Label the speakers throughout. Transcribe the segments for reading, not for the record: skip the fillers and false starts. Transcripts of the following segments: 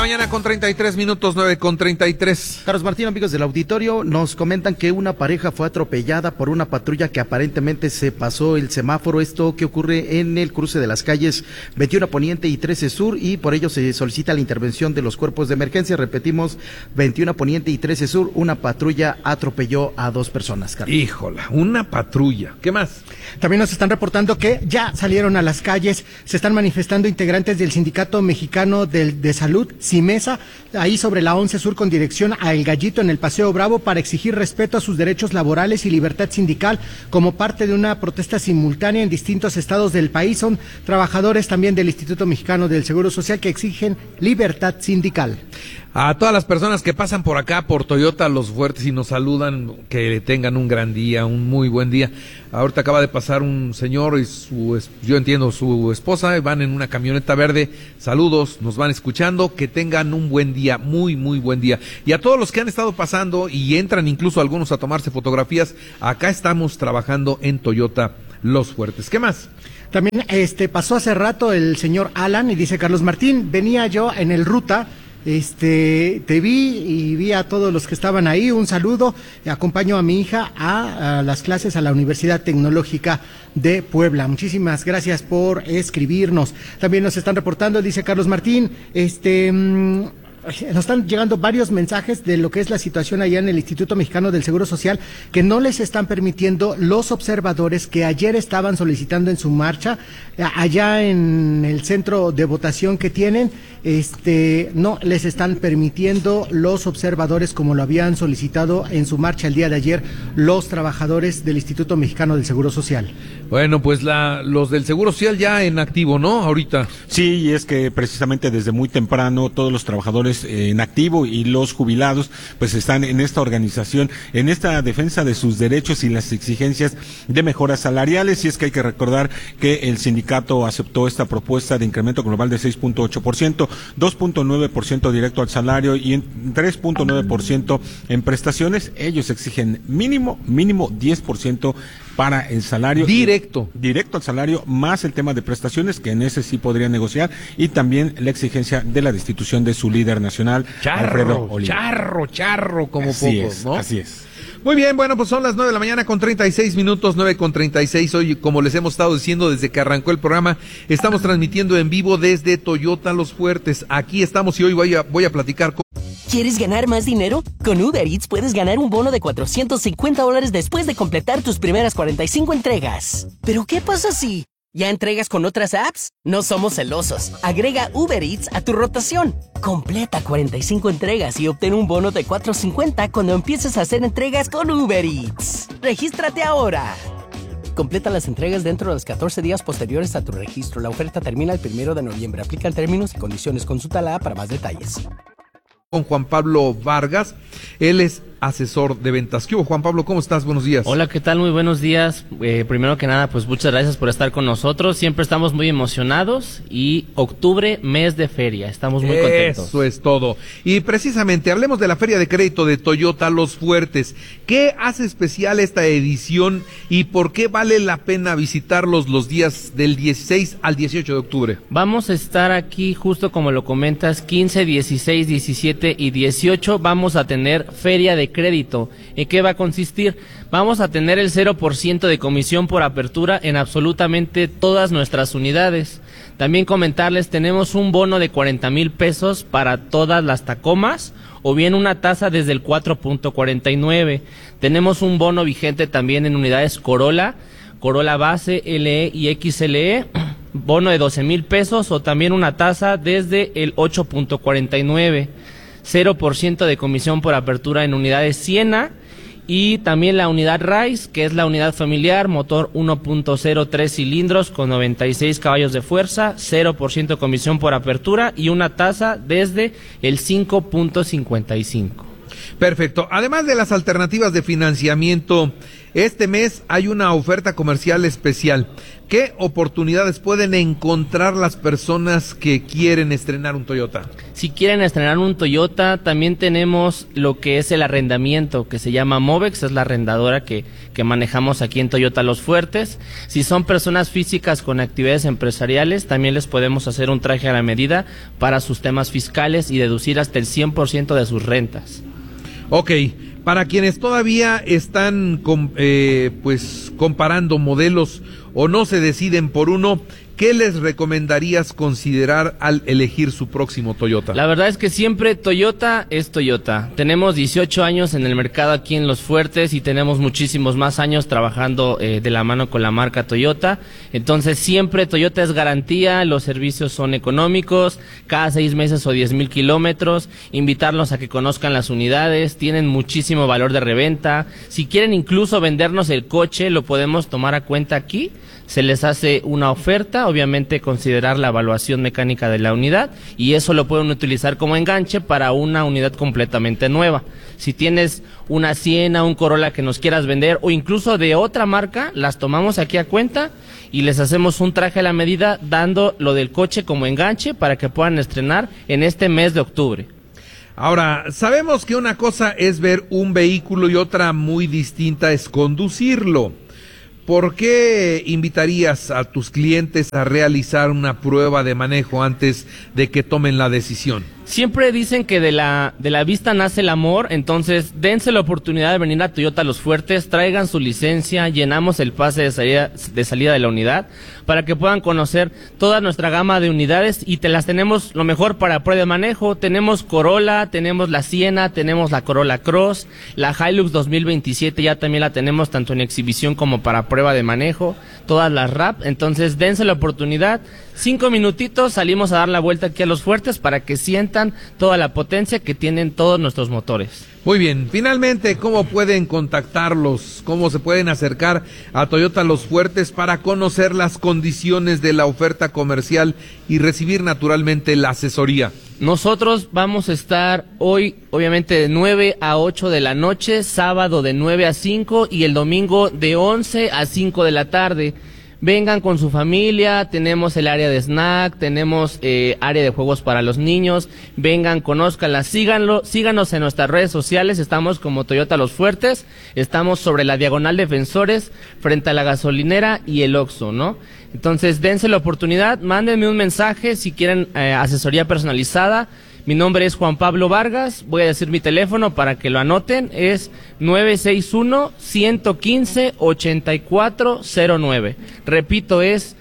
Speaker 1: mañana con 33 minutos, 9:33.
Speaker 2: Carlos Martín, amigos del auditorio, nos comentan que una pareja fue atropellada por una patrulla que aparentemente se pasó el semáforo. Esto que ocurre en el cruce de las calles 21 Poniente y 13 Sur, y por ello se solicita la intervención de los cuerpos de emergencia. Repetimos, 21 Poniente y 13 Sur, una patrulla atropelló a 2 personas, Carlos.
Speaker 1: Híjola, una patrulla. ¿Qué más?
Speaker 3: También nos están reportando que ya salieron a las calles, se están manifestando integrantes del Sindicato Mexicano de Salud, CIMESA, ahí sobre la 11 Sur con dirección a El Gallito en el Paseo Bravo, para exigir respeto a sus derechos laborales y libertad sindical como parte de una protesta simultánea en distintos estados del país. Son trabajadores también del Instituto Mexicano del Seguro Social que exigen libertad sindical.
Speaker 1: A todas las personas que pasan por acá, por Toyota Los Fuertes, y nos saludan, que tengan un gran día, un muy buen día. Ahorita acaba de pasar un señor y yo entiendo, su esposa, van en una camioneta verde. Saludos, nos van escuchando, que tengan un buen día, muy, muy buen día. Y a todos los que han estado pasando y entran incluso algunos a tomarse fotografías, acá estamos trabajando en Toyota Los Fuertes. ¿Qué más?
Speaker 3: También pasó hace rato el señor Alan y dice: Carlos Martín, venía yo en el ruta, te vi y vi a todos los que estaban ahí, un saludo, acompaño a mi hija a las clases a la Universidad Tecnológica de Puebla. Muchísimas gracias por escribirnos. También nos están reportando, dice Carlos Martín, nos están llegando varios mensajes de lo que es la situación allá en el Instituto Mexicano del Seguro Social, que no les están permitiendo los observadores que ayer estaban solicitando en su marcha, allá en el centro de votación que tienen, no les están permitiendo los observadores como lo habían solicitado en su marcha el día de ayer los trabajadores del Instituto Mexicano del Seguro Social.
Speaker 1: Bueno, pues los del Seguro Social ya en activo, ¿no? Ahorita.
Speaker 4: Sí, y es que precisamente desde muy temprano todos los trabajadores en activo y los jubilados pues están en esta organización, en esta defensa de sus derechos y las exigencias de mejoras salariales. Y es que hay que recordar que el sindicato aceptó esta propuesta de incremento global de 6.8%, 2.9% directo al salario y 3.9% en prestaciones. Ellos exigen mínimo 10% para el salario directo al salario, más el tema de prestaciones, que en ese sí podría negociar, y también la exigencia de la destitución de su líder nacional, Alfredo Oliva.
Speaker 1: Charro, como
Speaker 4: así
Speaker 1: pocos,
Speaker 4: es,
Speaker 1: ¿no?
Speaker 4: Así es.
Speaker 1: Muy bien, bueno, pues son las 9 de la mañana con 36 minutos, 9:36. Hoy, como les hemos estado diciendo desde que arrancó el programa, estamos transmitiendo en vivo desde Toyota Los Fuertes. Aquí estamos y hoy voy a platicar con...
Speaker 5: ¿Quieres ganar más dinero? Con Uber Eats puedes ganar un bono de $450 después de completar tus primeras 45 entregas. ¿Pero qué pasa si ya entregas con otras apps? No somos celosos. Agrega Uber Eats a tu rotación. Completa 45 entregas y obtén un bono de $450 cuando empieces a hacer entregas con Uber Eats. ¡Regístrate ahora! Completa las entregas dentro de los 14 días posteriores a tu registro. La oferta termina el 1 de noviembre. Aplican términos y condiciones. Consulta la app para más detalles.
Speaker 1: Con Juan Pablo Vargas, él es asesor de ventas. ¿Qué hubo, Juan Pablo? ¿Cómo estás? Buenos días.
Speaker 6: Hola, ¿qué tal? Muy buenos días. Primero que nada, pues muchas gracias por estar con nosotros. Siempre estamos muy emocionados y octubre, mes de feria. Estamos muy contentos.
Speaker 1: Eso es todo. Y precisamente, hablemos de la Feria de Crédito de Toyota Los Fuertes. ¿Qué hace especial esta edición y por qué vale la pena visitarlos los días del 16 al 18 de octubre?
Speaker 6: Vamos a estar aquí, justo como lo comentas, 15, 16, 17 y 18. Vamos a tener Feria de Crédito. ¿En qué va a consistir? Vamos a tener el 0% de comisión por apertura en absolutamente todas nuestras unidades. También comentarles, tenemos un bono de 40,000 pesos para todas las Tacomas, o bien una tasa desde el 4.49. Tenemos un bono vigente también en unidades Corolla base, LE y XLE, bono de 12,000 pesos, o también una tasa desde el 8.49. 0% de comisión por apertura en unidades Siena, y también la unidad Rise, que es la unidad familiar, motor 1.03 cilindros con 96 caballos de fuerza, 0% comisión por apertura y una tasa desde el 5.55.
Speaker 1: Perfecto. Además de las alternativas de financiamiento, Este mes hay una oferta comercial especial. ¿Qué oportunidades pueden encontrar las personas que quieren estrenar un Toyota?
Speaker 6: Si quieren estrenar un Toyota, también tenemos lo que es el arrendamiento, que se llama Movex, es la arrendadora que manejamos aquí en Toyota Los Fuertes. Si son personas físicas con actividades empresariales, también les podemos hacer un traje a la medida para sus temas fiscales y deducir hasta el 100% de sus rentas.
Speaker 1: Ok, para quienes todavía están comparando modelos o no se deciden por uno, ¿qué les recomendarías considerar al elegir su próximo Toyota?
Speaker 6: La verdad es que siempre Toyota es Toyota. Tenemos 18 años en el mercado aquí en Los Fuertes y tenemos muchísimos más años trabajando de la mano con la marca Toyota. Entonces siempre Toyota es garantía, los servicios son económicos, cada 6 meses o 10,000 kilómetros. Invitarlos a que conozcan las unidades, tienen muchísimo valor de reventa. Si quieren incluso vendernos el coche, lo podemos tomar a cuenta aquí. Se les hace una oferta, obviamente considerar la evaluación mecánica de la unidad y eso lo pueden utilizar como enganche para una unidad completamente nueva. Si tienes una Siena, un Corolla que nos quieras vender o incluso de otra marca, las tomamos aquí a cuenta y les hacemos un traje a la medida dando lo del coche como enganche para que puedan estrenar en este mes de octubre.
Speaker 1: Ahora, sabemos que una cosa es ver un vehículo y otra muy distinta es conducirlo. ¿Por qué invitarías a tus clientes a realizar una prueba de manejo antes de que tomen la decisión?
Speaker 6: Siempre dicen que de la vista nace el amor, entonces dense la oportunidad de venir a Toyota Los Fuertes, traigan su licencia, llenamos el pase de salida de la unidad para que puedan conocer toda nuestra gama de unidades y te las tenemos lo mejor para prueba de manejo. Tenemos Corolla, tenemos la Siena, tenemos la Corolla Cross, la Hilux 2027 ya también la tenemos tanto en exhibición como para prueba de manejo, todas las RAP, entonces dense la oportunidad. 5 minutitos, salimos a dar la vuelta aquí a Los Fuertes para que sientan toda la potencia que tienen todos nuestros motores.
Speaker 1: Muy bien, finalmente, ¿cómo pueden contactarlos? ¿Cómo se pueden acercar a Toyota Los Fuertes para conocer las condiciones de la oferta comercial y recibir naturalmente la asesoría?
Speaker 6: Nosotros vamos a estar hoy, obviamente, de 9 a 8 de la noche, sábado de 9 a 5 y el domingo de 11 a 5 de la tarde. Vengan con su familia, tenemos el área de snack, tenemos área de juegos para los niños, vengan, conózcanla, síganos en nuestras redes sociales, estamos como Toyota Los Fuertes, estamos sobre la Diagonal Defensores, frente a la gasolinera y el Oxxo, ¿no? Entonces, dense la oportunidad, mándenme un mensaje si quieren asesoría personalizada. Mi nombre es Juan Pablo Vargas, voy a decir mi teléfono para que lo anoten, es 961-115-8409. Repito, es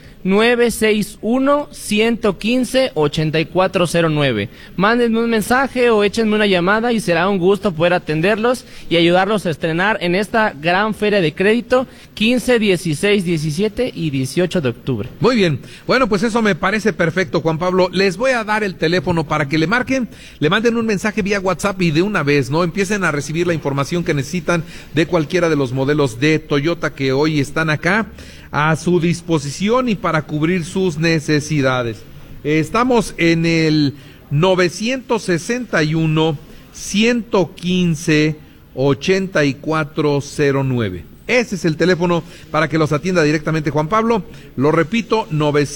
Speaker 6: 961-115-8409. Mándenme un mensaje o échenme una llamada y será un gusto poder atenderlos y ayudarlos a estrenar en esta gran feria de crédito 15, 16, 17 y 18 de octubre.
Speaker 1: Muy bien, bueno, pues eso me parece perfecto, Juan Pablo. Les voy a dar el teléfono para que le marquen, le manden un mensaje vía WhatsApp y de una vez, ¿no? Empiecen a recibir la información que necesitan de cualquiera de los modelos de Toyota que hoy están acá a su disposición y para cubrir sus necesidades. Estamos en el 961-115-8409. Ese es el teléfono para que los atienda directamente Juan Pablo. Lo repito,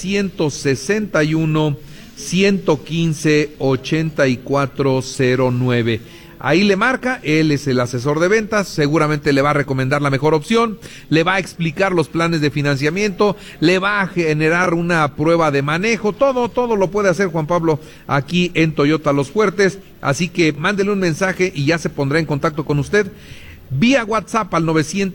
Speaker 1: 961-115-8409. Ahí le marca, él es el asesor de ventas, seguramente le va a recomendar la mejor opción, le va a explicar los planes de financiamiento, le va a generar una prueba de manejo, todo lo puede hacer Juan Pablo aquí en Toyota Los Fuertes, así que mándele un mensaje y ya se pondrá en contacto con usted vía WhatsApp al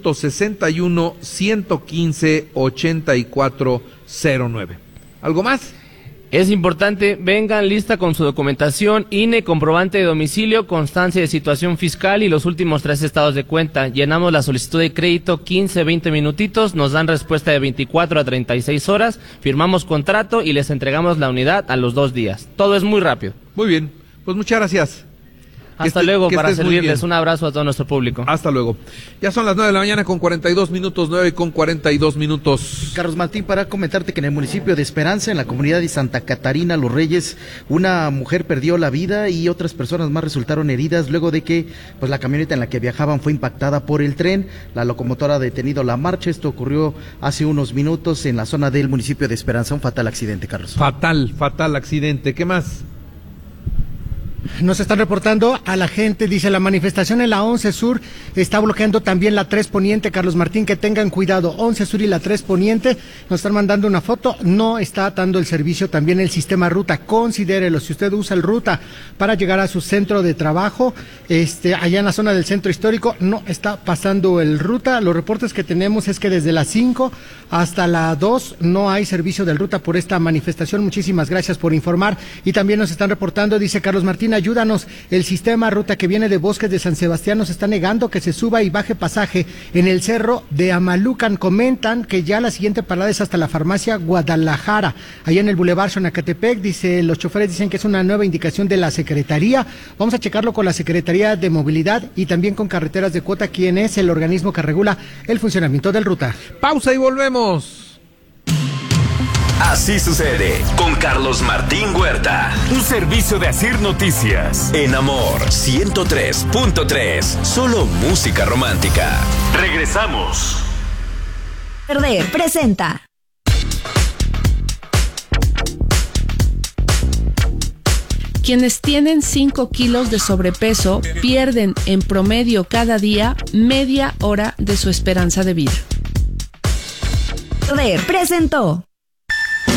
Speaker 1: 961-115-8409. ¿Algo más?
Speaker 6: Es importante, vengan lista con su documentación, INE, comprobante de domicilio, constancia de situación fiscal y los últimos 3 estados de cuenta. Llenamos la solicitud de crédito 15, 20 minutitos, nos dan respuesta de 24 a 36 horas, firmamos contrato y les entregamos la unidad a los 2 días. Todo es muy rápido.
Speaker 1: Muy bien, pues muchas gracias.
Speaker 6: Hasta luego, para servirles. Un abrazo a todo nuestro público.
Speaker 1: Hasta luego. Ya son las 9 de la mañana con 42 minutos, 9:42.
Speaker 2: Carlos Martín, para comentarte que en el municipio de Esperanza, en la comunidad de Santa Catarina, Los Reyes, una mujer perdió la vida y otras personas más resultaron heridas luego de que pues la camioneta en la que viajaban fue impactada por el tren. La locomotora ha detenido la marcha. Esto ocurrió hace unos minutos en la zona del municipio de Esperanza. Un fatal accidente, Carlos.
Speaker 1: Fatal accidente. ¿Qué más?
Speaker 3: Nos están reportando a la gente, dice, la manifestación en la 11 Sur está bloqueando también la 3 Poniente, Carlos Martín, que tengan cuidado, 11 Sur y la 3 Poniente, nos están mandando una foto, no está dando el servicio también el sistema Ruta, considérelo, si usted usa el Ruta para llegar a su centro de trabajo, allá en la zona del centro histórico, no está pasando el Ruta, los reportes que tenemos es que desde las 5 hasta la 2 no hay servicio del Ruta por esta manifestación, muchísimas gracias por informar, y también nos están reportando, dice Carlos Martín, ayúdanos, el sistema Ruta que viene de Bosques de San Sebastián nos está negando que se suba y baje pasaje en el cerro de Amalucan. Comentan que ya la siguiente parada es hasta la farmacia Guadalajara, allá en el Boulevard Xonacatepec. Dice, los choferes dicen que es una nueva indicación de la Secretaría. Vamos a checarlo con la Secretaría de Movilidad y también con Carreteras de Cuota, quien es el organismo que regula el funcionamiento del Ruta.
Speaker 1: Pausa y volvemos.
Speaker 7: Así sucede con Carlos Martín Huerta. Un servicio de Asir Noticias. En Amor 103.3. Solo música romántica. Regresamos.
Speaker 8: Verde presenta. Quienes tienen 5 kilos de sobrepeso pierden en promedio cada día media hora de su esperanza de vida. Verde presentó.